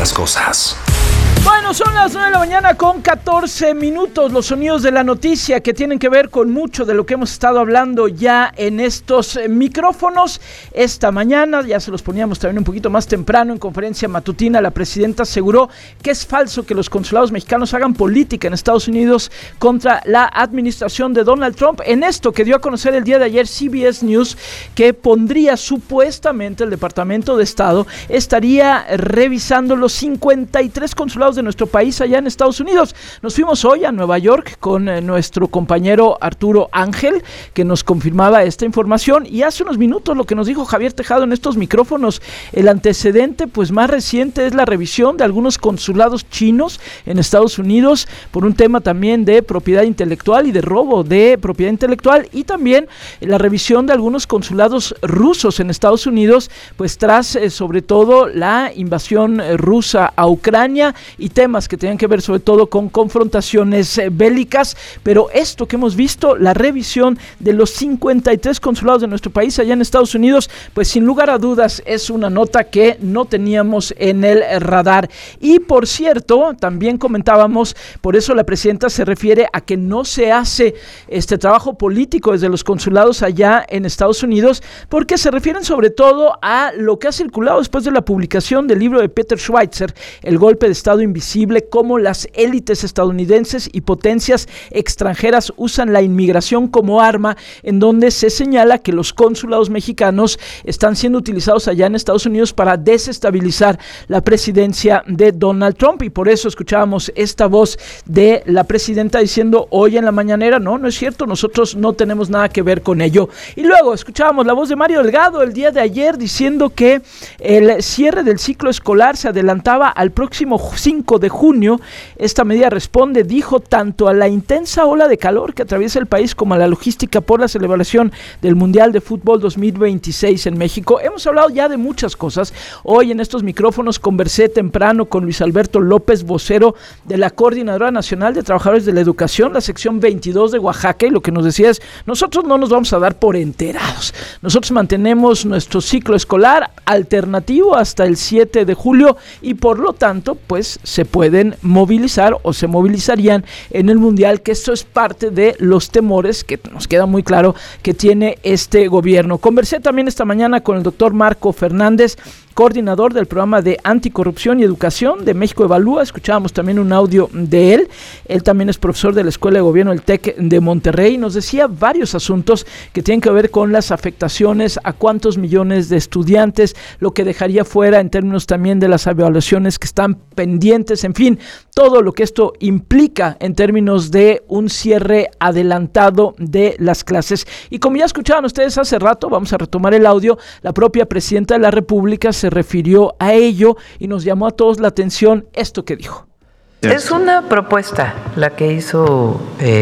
las cosas. Bueno, son las 9 de la mañana con 14 minutos, los sonidos de la noticia que tienen que ver con mucho de lo que hemos estado hablando ya en estos micrófonos. Esta mañana, ya se los poníamos también un poquito más temprano en conferencia matutina, la presidenta aseguró que es falso que los consulados mexicanos hagan política en Estados Unidos contra la administración de Donald Trump. En esto que dio a conocer el día de ayer CBS News, que pondría supuestamente el Departamento de Estado estaría revisando los 53 consulados de nuestro país allá en Estados Unidos. Nos fuimos hoy a Nueva York con nuestro compañero Arturo Ángel, que nos confirmaba esta información, y hace unos minutos lo que nos dijo Javier Tejado en estos micrófonos, el antecedente pues más reciente es la revisión de algunos consulados chinos en Estados Unidos por un tema también de propiedad intelectual y de robo de propiedad intelectual, y también la revisión de algunos consulados rusos en Estados Unidos, pues tras sobre todo la invasión rusa a Ucrania y temas que tenían que ver sobre todo con confrontaciones bélicas. Pero esto que hemos visto, la revisión de los 53 consulados de nuestro país allá en Estados Unidos, pues sin lugar a dudas es una nota que no teníamos en el radar. Y por cierto, también comentábamos, por eso la presidenta se refiere a que no se hace este trabajo político desde los consulados allá en Estados Unidos, porque se refieren sobre todo a lo que ha circulado después de la publicación del libro de Peter Schweizer, El golpe de Estado invisible, cómo las élites estadounidenses y potencias extranjeras usan la inmigración como arma, en donde se señala que los consulados mexicanos están siendo utilizados allá en Estados Unidos para desestabilizar la presidencia de Donald Trump. Y por eso escuchábamos esta voz de la presidenta diciendo hoy en la mañanera, no es cierto, nosotros no tenemos nada que ver con ello. Y luego escuchábamos la voz de Mario Delgado el día de ayer diciendo que el cierre del ciclo escolar se adelantaba al próximo 5 de junio. Esta medida responde, dijo, tanto a la intensa ola de calor que atraviesa el país como a la logística por la celebración del Mundial de Fútbol 2026 en México. Hemos hablado ya de muchas cosas. Hoy en estos micrófonos conversé temprano con Luis Alberto López, vocero de la Coordinadora Nacional de Trabajadores de la Educación, la sección 22 de Oaxaca, y lo que nos decía es, nosotros no nos vamos a dar por enterados. Nosotros mantenemos nuestro ciclo escolar alternativo hasta el 7 de julio y por lo tanto, pues se pueden movilizar o se movilizarían en el Mundial, que esto es parte de los temores que nos queda muy claro que tiene este gobierno. Conversé también esta mañana con el doctor Marco Fernández, coordinador del programa de anticorrupción y educación de México Evalúa. Escuchábamos también un audio de él. Él también es profesor de la Escuela de Gobierno del TEC de Monterrey. Nos decía varios asuntos que tienen que ver con las afectaciones a cuántos millones de estudiantes, lo que dejaría fuera en términos también de las evaluaciones que están pendientes, en fin, todo lo que esto implica en términos de un cierre adelantado de las clases. Y como ya escuchaban ustedes hace rato, vamos a retomar el audio, la propia presidenta de la República se refirió a ello y nos llamó a todos la atención esto que dijo. Es una propuesta la que hizo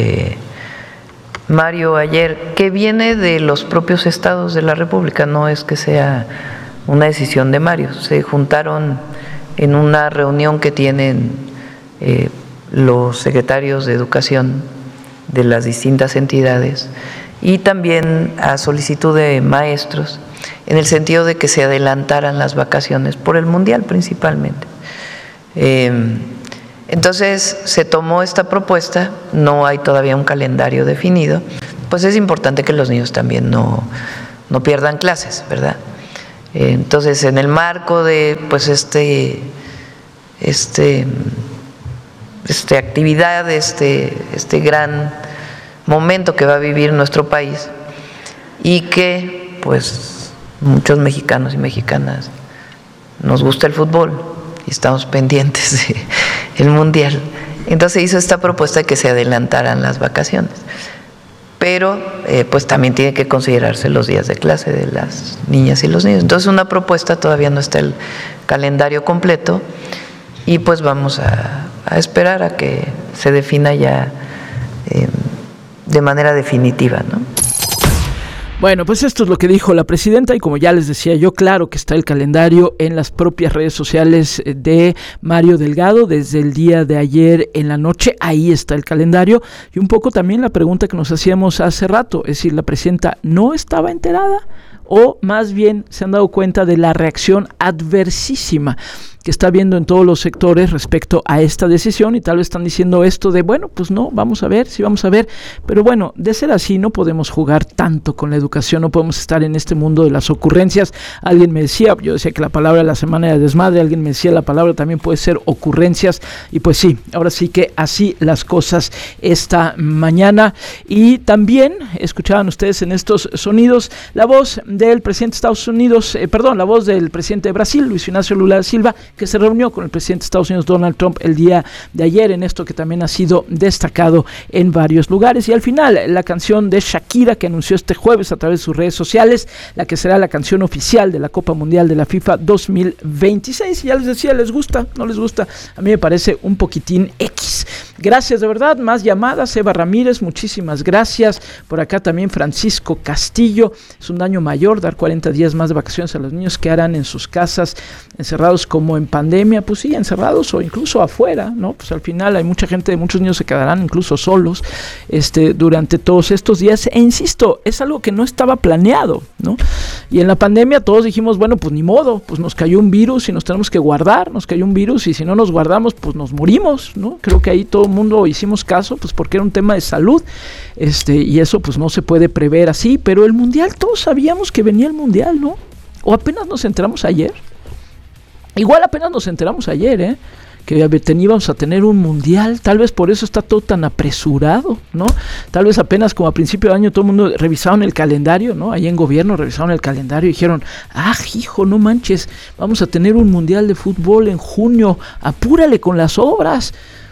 Mario ayer, que viene de los propios estados de la República, no es que sea una decisión de Mario. Se juntaron en una reunión que tienen los secretarios de educación de las distintas entidades y también a solicitud de maestros, en el sentido de que se adelantaran las vacaciones por el Mundial principalmente. Entonces se tomó esta propuesta, no hay todavía un calendario definido, pues es importante que los niños también no pierdan clases, ¿verdad? Entonces en el marco de pues este actividad, este gran momento que va a vivir nuestro país y que pues muchos mexicanos y mexicanas nos gusta el fútbol y estamos pendientes del Mundial. Entonces hizo esta propuesta de que se adelantaran las vacaciones, pero pues también tiene que considerarse los días de clase de las niñas y los niños. Entonces una propuesta, todavía no está el calendario completo y pues vamos a esperar a que se defina ya de manera definitiva, ¿no? Bueno, pues esto es lo que dijo la presidenta y como ya les decía yo, claro que está el calendario en las propias redes sociales de Mario Delgado desde el día de ayer en la noche, ahí está el calendario y un poco también la pregunta que nos hacíamos hace rato, es decir, la presidenta no estaba enterada o más bien se han dado cuenta de la reacción adversísima que está habiendo en todos los sectores respecto a esta decisión, y tal vez están diciendo esto de, bueno, pues no, vamos a ver, sí vamos a ver, pero bueno, de ser así no podemos jugar tanto con la educación, no podemos estar en este mundo de las ocurrencias. Alguien me decía, yo decía que la palabra de la semana era desmadre, alguien me decía la palabra también puede ser ocurrencias, y pues sí, ahora sí que así las cosas esta mañana. Y también escuchaban ustedes en estos sonidos la voz del presidente de Estados Unidos, la voz del presidente de Brasil, Luis Ignacio Lula da Silva, que se reunió con el presidente de Estados Unidos, Donald Trump, el día de ayer, en esto que también ha sido destacado en varios lugares. Y al final, la canción de Shakira, que anunció este jueves a través de sus redes sociales, la que será la canción oficial de la Copa Mundial de la FIFA 2026. Y ya les decía, ¿les gusta? ¿No les gusta? A mí me parece un poquitín X. Gracias, de verdad. Más llamadas. Eva Ramírez, muchísimas gracias. Por acá también Francisco Castillo. Es un daño mayor dar 40 días más de vacaciones a los niños que harán en sus casas, encerrados como en pandemia. Pues sí, encerrados o incluso afuera, ¿no? Pues al final hay mucha gente, muchos niños se quedarán incluso solos durante todos estos días. E insisto, es algo que no estaba planeado, ¿no? Y en la pandemia todos dijimos, bueno, pues ni modo, pues nos cayó un virus y nos tenemos que guardar, nos cayó un virus y si no nos guardamos, pues nos morimos, ¿no? Creo que ahí todo el mundo hicimos caso, pues porque era un tema de salud, y eso pues no se puede prever así, pero el Mundial, todos sabíamos que venía el Mundial, ¿no? O apenas nos enteramos ayer. Igual apenas nos enteramos ayer, que íbamos a tener un mundial, tal vez por eso está todo tan apresurado, ¿no? Tal vez apenas como a principio de año todo el mundo revisaron el calendario, ¿no? Ahí en gobierno revisaron el calendario y dijeron, hijo, no manches, vamos a tener un mundial de fútbol en junio, apúrale con las obras.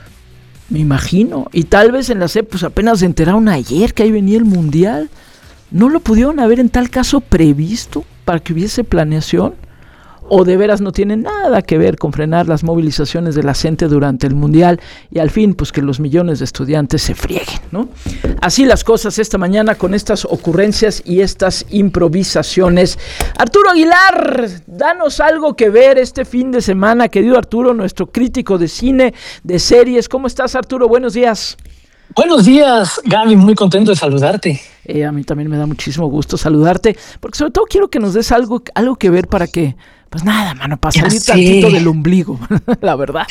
Me imagino, y tal vez en la CEP pues apenas se enteraron ayer que ahí venía el mundial. ¿No lo pudieron haber en tal caso previsto para que hubiese planeación? ¿O de veras no tiene nada que ver con frenar las movilizaciones de la gente durante el Mundial y al fin pues que los millones de estudiantes se frieguen, ¿no? Así las cosas esta mañana con estas ocurrencias y estas improvisaciones. Arturo Aguilar, danos algo que ver este fin de semana, querido Arturo, nuestro crítico de cine, de series. ¿Cómo estás, Arturo? Buenos días. Buenos días, Gaby, muy contento de saludarte. A mí también me da muchísimo gusto saludarte, porque sobre todo quiero que nos des algo que ver para que, pues nada, mano, para salir tantito del ombligo, la verdad.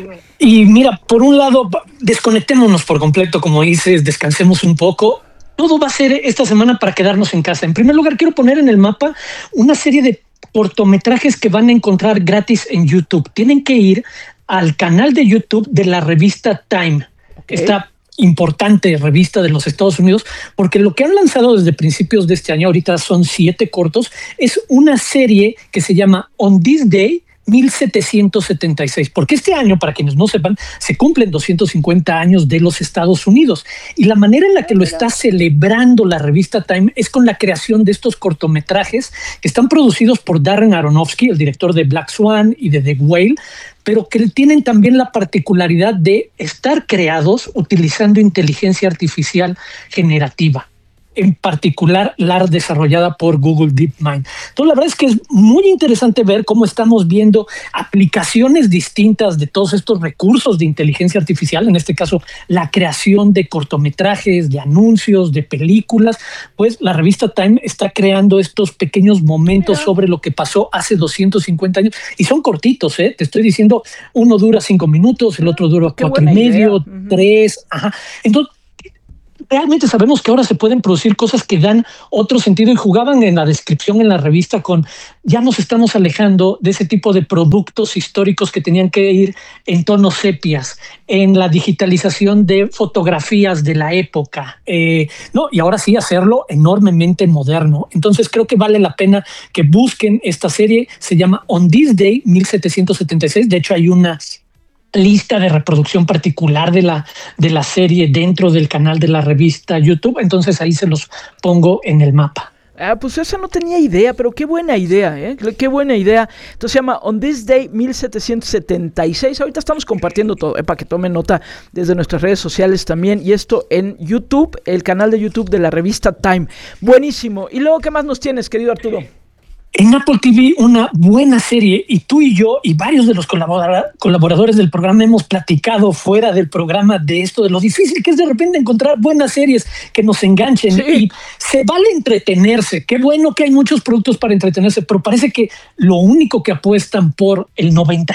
Y mira, por un lado, desconectémonos por completo, como dices, descansemos un poco. Todo va a ser esta semana para quedarnos en casa. En primer lugar, quiero poner en el mapa una serie de cortometrajes que van a encontrar gratis en YouTube. Tienen que ir al canal de YouTube de la revista Time. Okay. Esta importante revista de los Estados Unidos, porque lo que han lanzado desde principios de este año, ahorita son 7 cortos, es una serie que se llama On This Day 1776, porque este año, para quienes no sepan, se cumplen 250 años de los Estados Unidos, y la manera en la que lo está celebrando la revista Time es con la creación de estos cortometrajes que están producidos por Darren Aronofsky, el director de Black Swan y de The Whale, pero que tienen también la particularidad de estar creados utilizando inteligencia artificial generativa, en particular la desarrollada por Google DeepMind. Entonces, la verdad es que es muy interesante ver cómo estamos viendo aplicaciones distintas de todos estos recursos de inteligencia artificial, en este caso la creación de cortometrajes, de anuncios, de películas. Pues la revista Time está creando estos pequeños momentos sobre lo que pasó hace 250 años, y son cortitos, te estoy diciendo, uno dura 5 minutos, el otro dura 4.5, 3. Entonces, realmente sabemos que ahora se pueden producir cosas que dan otro sentido, y jugaban en la descripción en la revista con, ya nos estamos alejando de ese tipo de productos históricos que tenían que ir en tonos sepias, en la digitalización de fotografías de la época, ¿no? Y ahora sí hacerlo enormemente moderno. Entonces creo que vale la pena que busquen esta serie. Se llama On This Day 1776. De hecho hay una lista de reproducción particular de la serie dentro del canal de la revista YouTube, entonces ahí se los pongo en el mapa. Pues esa no tenía idea, pero qué buena idea, qué buena idea. Entonces se llama On This Day 1776. Ahorita estamos compartiendo todo, para que tomen nota desde nuestras redes sociales también, y esto en YouTube, el canal de YouTube de la revista Time. Buenísimo. ¿Y luego qué más nos tienes, querido Arturo? En Apple TV, una buena serie, y tú y yo y varios de los colaboradores del programa hemos platicado fuera del programa de esto, de lo difícil que es de repente encontrar buenas series que nos enganchen. Sí. Y se vale entretenerse. Qué bueno que hay muchos productos para entretenerse, pero parece que lo único que apuestan por el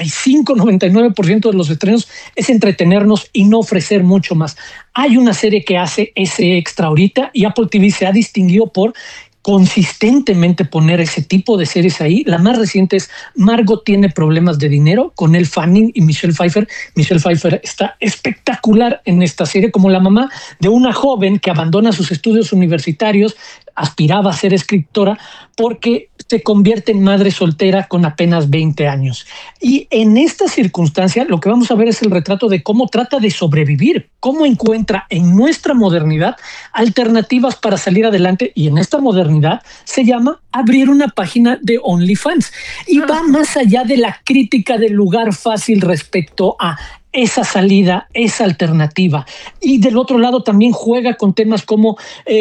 95-99% de los estrenos es entretenernos y no ofrecer mucho más. Hay una serie que hace ese extra ahorita y Apple TV se ha distinguido por consistentemente poner ese tipo de series ahí. La más reciente es Margot tiene problemas de dinero, con Elle Fanning y Michelle Pfeiffer. Michelle Pfeiffer está espectacular en esta serie como la mamá de una joven que abandona sus estudios universitarios, aspiraba a ser escritora porque se convierte en madre soltera con apenas 20 años. Y en esta circunstancia lo que vamos a ver es el retrato de cómo trata de sobrevivir, cómo encuentra en nuestra modernidad alternativas para salir adelante, y en esta modernidad se llama abrir una página de OnlyFans y va más allá de la crítica del lugar fácil respecto a esa salida, esa alternativa. Y del otro lado también juega con temas como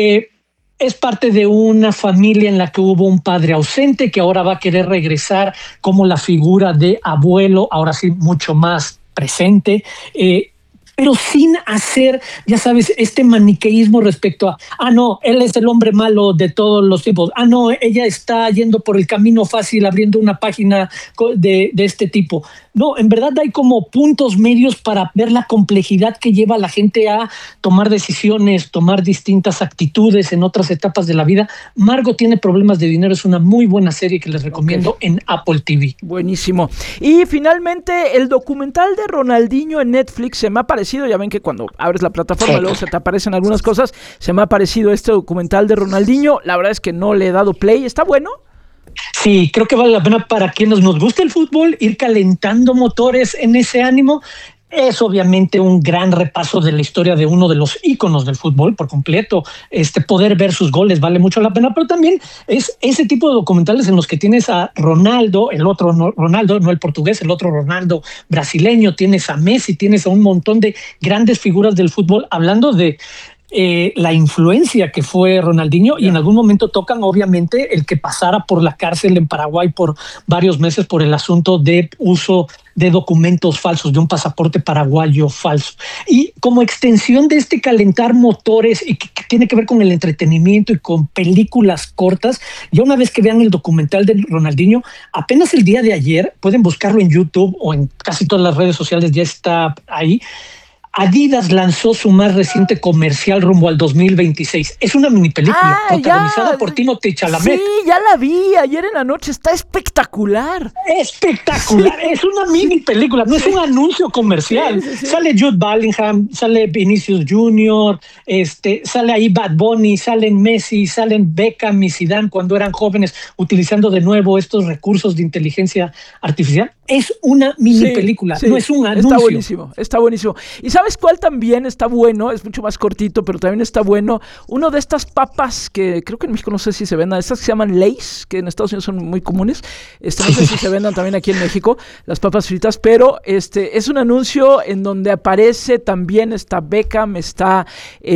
es parte de una familia en la que hubo un padre ausente que ahora va a querer regresar como la figura de abuelo, ahora sí mucho más presente, pero sin hacer, ya sabes, este maniqueísmo respecto a, no, él es el hombre malo de todos los tiempos, no, ella está yendo por el camino fácil abriendo una página de este tipo. No, en verdad hay como puntos medios para ver la complejidad que lleva a la gente a tomar decisiones, tomar distintas actitudes en otras etapas de la vida. Margot tiene problemas de dinero, es una muy buena serie que les recomiendo en Apple TV. Buenísimo. Y finalmente el documental de Ronaldinho en Netflix se me ha parecido, ya ven que cuando abres la plataforma luego se te aparecen algunas cosas, se me ha parecido este documental de Ronaldinho, la verdad es que no le he dado play, ¿está bueno? Sí, creo que vale la pena para quienes nos gusta el fútbol ir calentando motores en ese ánimo. Es obviamente un gran repaso de la historia de uno de los íconos del fútbol por completo. Poder ver sus goles vale mucho la pena, pero también es ese tipo de documentales en los que tienes a Ronaldo, el otro Ronaldo, no el portugués, el otro Ronaldo brasileño, tienes a Messi, tienes a un montón de grandes figuras del fútbol hablando de la influencia que fue Ronaldinho, y en algún momento tocan obviamente el que pasara por la cárcel en Paraguay por varios meses por el asunto de uso de documentos falsos, de un pasaporte paraguayo falso. Y como extensión de este calentar motores y que tiene que ver con el entretenimiento y con películas cortas, ya una vez que vean el documental de Ronaldinho, apenas el día de ayer, pueden buscarlo en YouTube o en casi todas las redes sociales, ya está ahí. Adidas lanzó su más reciente comercial rumbo al 2026. Es una mini película protagonizada por Timothée Chalamet. Sí, ya la vi ayer en la noche. Está espectacular. Espectacular. Sí. Es una mini película, no es un anuncio comercial. Sí. Sale Jude Bellingham, sale Vinicius Jr., sale ahí Bad Bunny, salen Messi, salen Beckham y Zidane cuando eran jóvenes, utilizando de nuevo estos recursos de inteligencia artificial. Es una mini película, no es un anuncio. Está buenísimo. ¿Y sabes cuál también está bueno? Es mucho más cortito, pero también está bueno. Uno de estas papas que creo que en México no sé si se vendan, estas que se llaman Lay's, que en Estados Unidos son muy comunes. No sé si se vendan también aquí en México, las papas fritas, pero es un anuncio en donde aparece también, está Beckham, está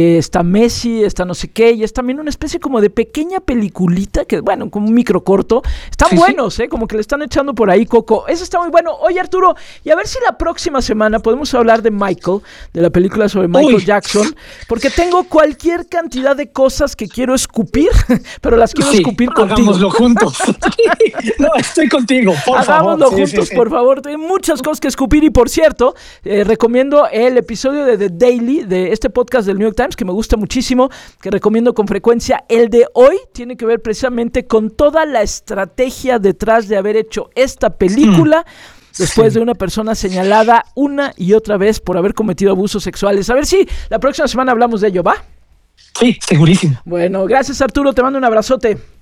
Messi, está no sé qué, y es también una especie como de pequeña peliculita, que bueno, como un micro corto. Están buenos, como que le están echando por ahí coco. Eso está muy bueno. Oye, Arturo, y a ver si la próxima semana podemos hablar de Michael, de la película sobre Michael Jackson, porque tengo cualquier cantidad de cosas que quiero escupir, pero las quiero escupir contigo. Hagámoslo juntos. No, estoy contigo, por favor. Hagámoslo juntos, por favor. Tengo muchas cosas que escupir y, por cierto, recomiendo el episodio de The Daily, de este podcast del New York Times, que me gusta muchísimo, que recomiendo con frecuencia. El de hoy tiene que ver precisamente con toda la estrategia detrás de haber hecho esta película, después de una persona señalada una y otra vez por haber cometido abusos sexuales. A ver si la próxima semana hablamos de ello, ¿va? Sí, segurísimo. Bueno, gracias, Arturo, te mando un abrazote.